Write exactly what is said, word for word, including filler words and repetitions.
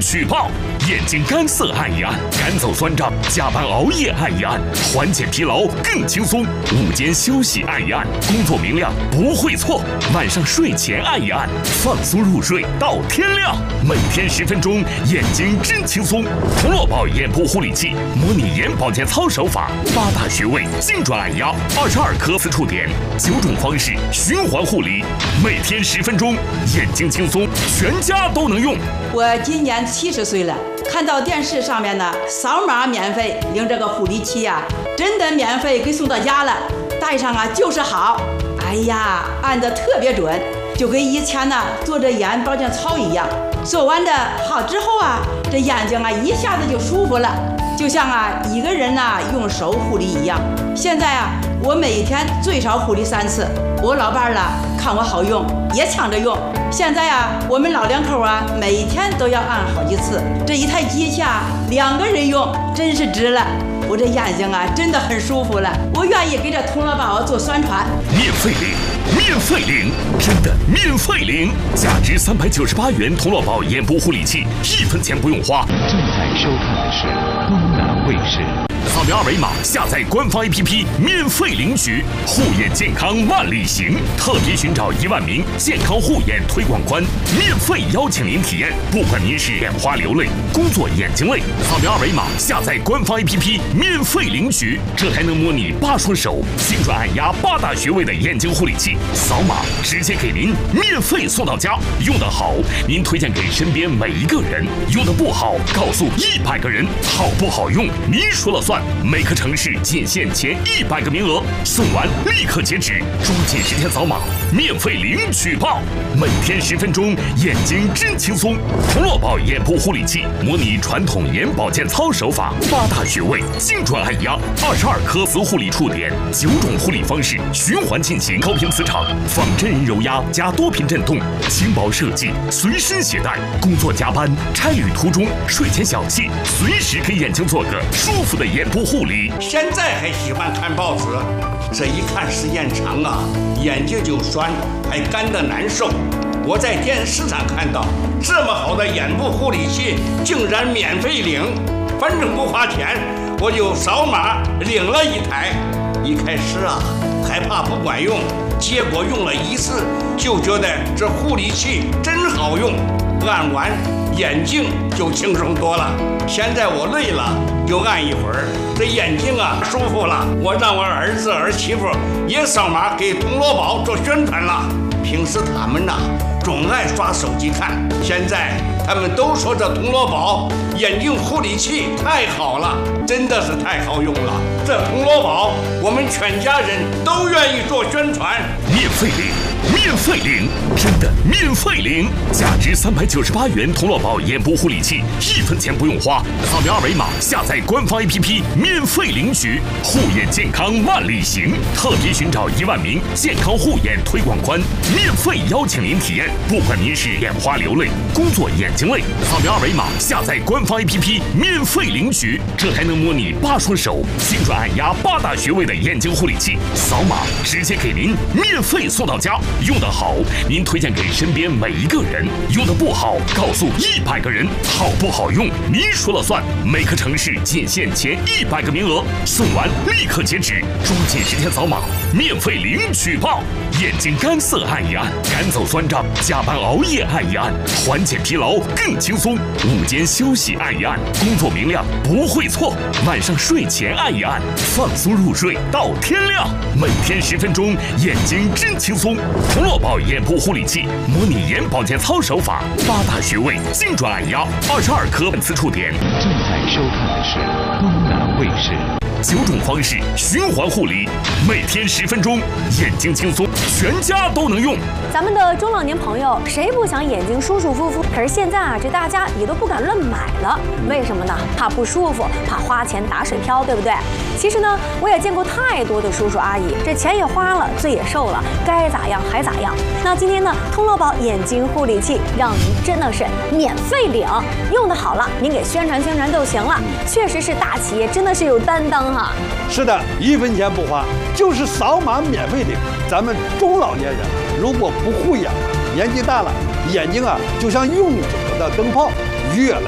举报。眼睛干涩按一按，赶走酸胀；加班熬夜按一按，缓解疲劳更轻松。午间休息按一按，工作明亮不会错。晚上睡前按一按，放松入睡到天亮。每天十分钟，眼睛真轻松。童乐宝眼部护理器，模拟眼保健操手法，八大穴位精准按压，二十二颗私处点，九种方式循环护理，每天十分钟，眼睛轻松，全家都能用。 我今年七十岁了。看到电视上面呢，扫码免费领这个护理器呀、啊，真的免费给送到家了，戴上啊就是好。哎呀，按得特别准，就跟以前呢做这眼保健操一样。做完的好之后啊，这眼睛啊一下子就舒服了，就像啊一个人呢、啊、用手护理一样。现在啊，我每天最少护理三次。我老伴儿了看我好用，也抢着用。现在啊，我们老两口啊，每天都要按好几次。这一台机器啊，两个人用真是值了。我这眼睛啊，真的很舒服了。我愿意给这童乐宝做宣传。 免费领，免费领，真的免费领！价值三百九十八元童乐宝眼部护理器，一分钱不用花。 正在收看的是东南卫视。 扫描二维码，下载官方 A P P， 免费领取。护眼健康万里行，特别寻找一万名健康护眼推广官，免费邀请您体验。不管您是眼花流泪、工作眼睛累，扫描二维码，下载官方 A P P， 免费领取。这还能模拟八双手精准按压八大穴位的眼睛护理器，扫码直接给您免费送到家。用得好，您推荐给身边每一个人；用得不好，告诉一百个人。好不好用，您说了算。每个城市仅限前一百个名额，送完立刻截止，抓紧时间扫码，免费领取报。每天十分钟，眼睛真轻松。童乐宝眼部护理器，模拟传统眼保健操手法，八大穴位精准按压，二十二颗磁护理触点，九种护理方式循环进行，高频磁场，仿真人揉压加多频震动，轻薄设计，随身携带。工作加班、差旅途中、睡前小憩，随时给眼睛做个舒服的眼部护理。 现在还喜欢看报纸，这一看时间长啊，眼睛就酸，还干得难受。我在电视上看到这么好的眼部护理器，竟然免费领，反正不花钱，我就扫码领了一台。一开始啊，害怕不管用，结果用了一次就觉得这护理器真好用，按完眼睛就轻松多了。现在我累了就按一会儿，这眼睛啊舒服了。我让我儿子儿媳妇也扫码给童乐宝做宣传了。平时他们呐、啊、总爱刷手机看，现在他们都说这童乐宝眼睛护理器太好了，真的是太好用了。这童乐宝我们全家人都愿意做宣传。 免费领，免费领，真的免费领！价值三百九十八元童乐宝眼部护理器，一分钱不用花。扫描二维码，下载官方 A P P， 免费领取。护眼健康万里行，特别寻找一万名健康护眼推广官，免费邀请您体验。不管您是眼花流泪、工作眼睛累，扫描二维码，下载官方 A P P， 免费领取。这还能模拟八双手精准按压八大穴位的眼睛护理器，扫码直接给您免费送到家。用得好，您推荐给身边每一个人；用得不好，告诉一百个人。好不好用，您说了算。每个城市仅限前一百个名额，送完立刻截止，抓紧时间扫码，免费领取报。眼睛干涩按一按，赶走酸胀；加班熬夜按一按，缓解疲劳更轻松。午间休息按一按，工作明亮不会错。晚上睡前按一按，放松入睡到天亮。每天十分钟，眼睛真轻松。童乐宝眼部护理器，模拟眼保健操手法，八大穴位精准按压，二十二颗磁触点。 正在收看的是东南卫视。 九种方式循环护理，每天十分钟，眼睛轻松，全家都能用。 咱们的中老年朋友谁不想眼睛舒舒服服？可是现在啊，这大家也都不敢乱买了，为什么呢？怕不舒服，怕花钱打水漂，对不对？其实呢，我也见过太多的叔叔阿姨，这钱也花了，罪也受了，该咋样还咋样。那今天呢，童乐宝眼睛护理器让您真的是免费领，用的好了，您给宣传宣传就行了。确实是大企业，真的是有担当哈。 是的，一分钱不花，就是扫码免费领。咱们中老年人如果不护眼，年纪大了，眼睛啊就像用久了的灯泡，越来